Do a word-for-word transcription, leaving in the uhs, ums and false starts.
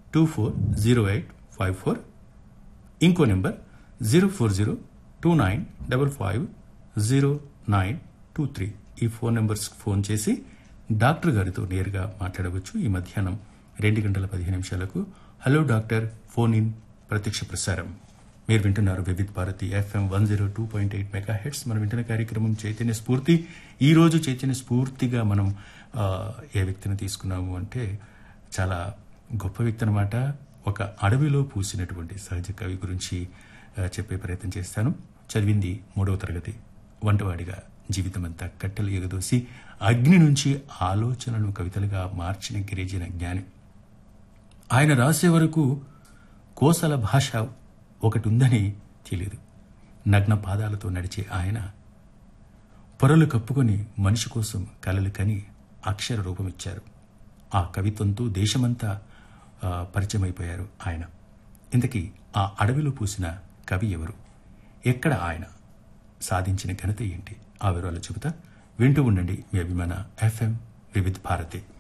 Two four zero eight five four, ఇంకో number zero four zero two nine double five zero nine two three. ఈ phone numbers phone చేసి doctor గారితో నేరుగా మాట్లాడవచ్చు. ఈ మధ్యాహ్నం రెండు గంటల పదిహేను నిమిషాలకు హలో డాక్టర్ ఫోన్ ఇన్ ప్రత్యక్ష ప్రసారం. మీరు వింటున్నారు Vividh Bharati FM one zero two point eight mega heads. మనం వింటున్న కార్యక్రమం చైతన్య స్ఫూర్తి. ఈ రోజు చైతన్య స్ఫూర్తిగా మనం ఆ, ఏ వ్యక్తిని తీసుకున్నాము అంటే చాలా గొప్ప వ్యక్తి అనమాట. ఒక అడవిలో పూసినటువంటి సహజ కవి గురించి ఆ, చెప్పే ప్రయత్నం చేస్తాను. చదివింది మూడవ తరగతి. వంటవాడిగా జీవితమంతా కట్టెలు ఎగదోసి అగ్ని నుంచి ఆలోచనలను కవితలుగా మార్చిన గిరిజన జ్ఞాని. ఆయన రాసే వరకు కోసల భాష ఒకటి ఉందని తెలియదు. నగ్న పాదాలతో నడిచే ఆయన పొరలు కప్పుకొని మనిషి కోసం కలలు కని అక్షర రూపమిచ్చారు. ఆ కవిత్వంతో దేశమంతా ఆ, పరిచయమైపోయారు ఆయన. ఇంతకీ ఆ అడవిలో పూసిన కవి ఎవరు? ఎక్కడ ఆయన సాధించిన ఘనత ఏంటి? ఆ వివరాలు చెబుతా. వింటూ ఉండండి మీ అభిమాన ఎఫ్ఎం వివిధ్ భారతి.